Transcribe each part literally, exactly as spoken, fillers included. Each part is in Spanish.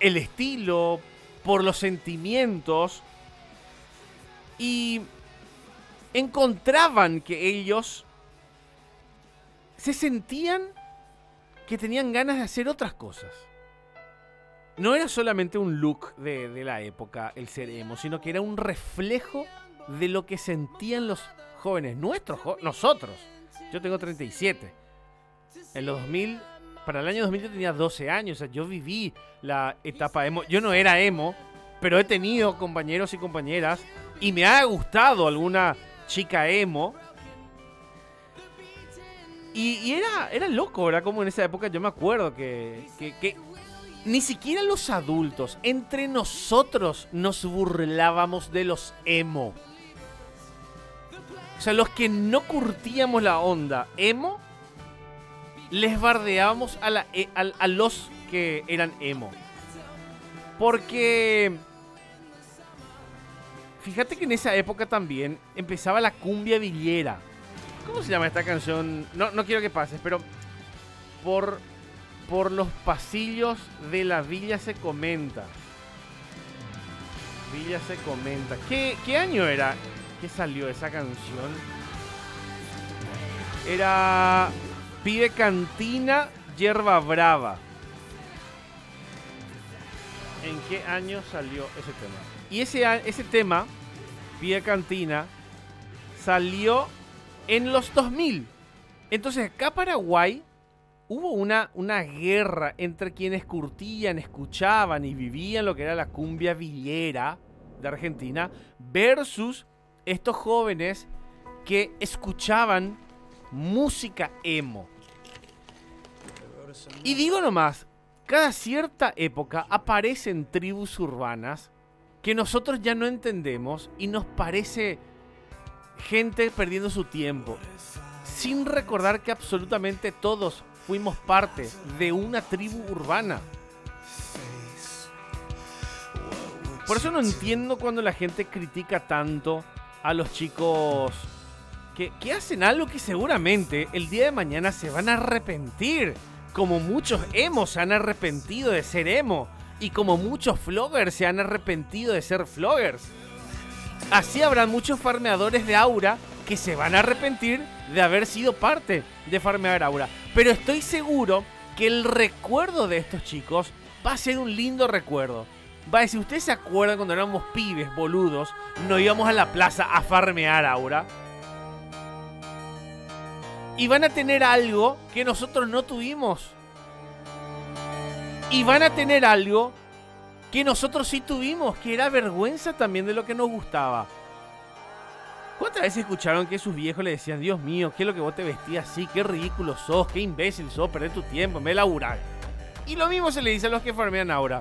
el estilo, por los sentimientos, y encontraban que ellos se sentían que tenían ganas de hacer otras cosas. No era solamente un look de, de la época el ser emo, sino que era un reflejo de lo que sentían los jóvenes, nuestros jo- nosotros. Yo tengo treinta y siete. En los dos mil, para el año dos mil yo tenía doce años, o sea, yo viví la etapa emo. Yo no era emo, pero he tenido compañeros y compañeras y me ha gustado alguna chica emo. Y, y era, era loco, ¿verdad? Como en esa época yo me acuerdo que, que, que ni siquiera los adultos, entre nosotros nos burlábamos de los emo. O sea, los que no curtíamos la onda emo, les bardeábamos a, la, a, a los que eran emo. Porque fíjate que en esa época también empezaba la cumbia villera. ¿Cómo se llama esta canción? No, no quiero que pases, pero por, por los pasillos de la villa se comenta. Villa se comenta. ¿Qué, qué año era que salió esa canción? Era Pibe Cantina, Yerba Brava. ¿En qué año salió ese tema? Y ese, ese tema, Pibe Cantina, salió en los dos mil. Entonces acá Paraguay hubo una, una guerra entre quienes curtían, escuchaban y vivían lo que era la cumbia villera de Argentina versus estos jóvenes que escuchaban música emo. Y digo nomás, cada cierta época aparecen tribus urbanas que nosotros ya no entendemos y nos parece gente perdiendo su tiempo, sin recordar que absolutamente todos fuimos parte de una tribu urbana. Por eso no entiendo cuando la gente critica tanto a los chicos que, que hacen algo que seguramente el día de mañana se van a arrepentir. Como muchos emos se han arrepentido de ser emo. Y como muchos floggers se han arrepentido de ser floggers. Así habrá muchos farmeadores de aura que se van a arrepentir de haber sido parte de farmear aura. Pero estoy seguro que el recuerdo de estos chicos va a ser un lindo recuerdo. Va a decir, ¿ustedes se acuerdan cuando éramos pibes, boludos, nos íbamos a la plaza a farmear aura? Y van a tener algo que nosotros no tuvimos. Y van a tener algo que nosotros sí tuvimos, que era vergüenza también de lo que nos gustaba. ¿Cuántas veces escucharon que sus viejos le decían, Dios mío, qué es lo que vos te vestías así? Qué ridículo sos, qué imbécil sos, perdés tu tiempo, en vez de laburar. Y lo mismo se le dice a los que farmean aura.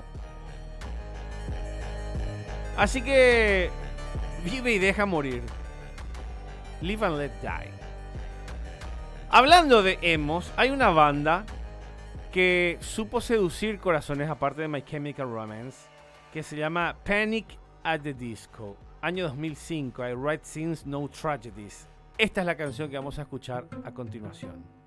Así que vive y deja morir. Live and let die. Hablando de emos, hay una banda que supo seducir corazones aparte de My Chemical Romance, que se llama Panic at the Disco. Año dos mil cinco, I Write Scenes, No Tragedies. Esta es la canción que vamos a escuchar a continuación.